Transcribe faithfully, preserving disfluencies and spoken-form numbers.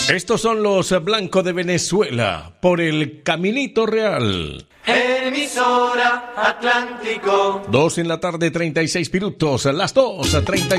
Estos son los Blanco de Venezuela, por el Caminito Real. Emisora Atlántico. Dos en la tarde, treinta y seis minutos. Las dos, treinta y